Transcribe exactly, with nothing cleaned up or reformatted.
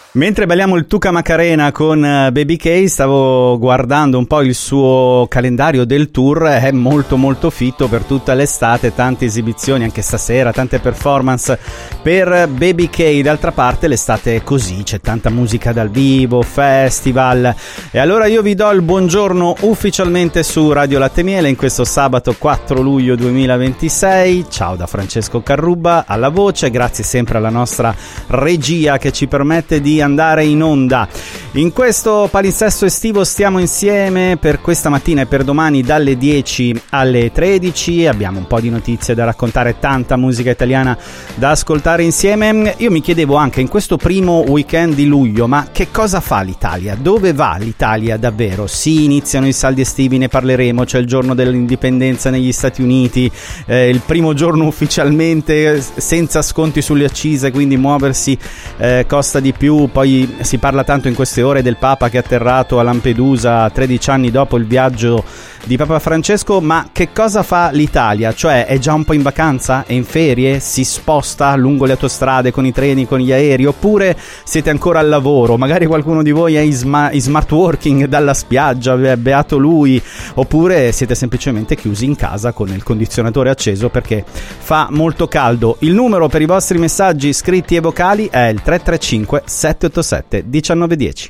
Mentre balliamo il Tuca Macarena con Baby K, stavo guardando un po' il suo calendario del tour, è molto molto fitto per tutta l'estate, tante esibizioni anche stasera, tante performance per Baby K. D'altra parte l'estate è così, c'è tanta musica dal vivo, festival, e allora io vi do il buongiorno ufficialmente su Radio Latte Miele in questo sabato quattro luglio duemilaventisei. Ciao da Francesco Carrubba alla voce, grazie sempre alla nostra regia che ci permette di andare in onda. In questo palinsesto estivo stiamo insieme per questa mattina e per domani dalle dieci alle tredici. Abbiamo un po' di notizie da raccontare, tanta musica italiana da ascoltare insieme. Io mi chiedevo anche in questo primo weekend di luglio, ma che cosa fa l'Italia? Dove va l'Italia davvero? Sì, iniziano i saldi estivi, ne parleremo, c'è il giorno dell'indipendenza negli Stati Uniti, eh, il primo giorno ufficialmente senza sconti sulle accise, quindi muoversi eh, costa di più. Poi si parla tanto in queste ore del Papa che è atterrato a Lampedusa tredici anni dopo il viaggio di Papa Francesco. Ma che cosa fa l'Italia? Cioè, è già un po' in vacanza? È in ferie? Si sposta lungo le autostrade con i treni, con gli aerei? Oppure siete ancora al lavoro? Magari qualcuno di voi è in, sma- in smart working dalla spiaggia, beato lui. Oppure siete semplicemente chiusi in casa con il condizionatore acceso perché fa molto caldo. Il numero per i vostri messaggi scritti e vocali è il tre tre cinque sette otto sette uno nove uno zero.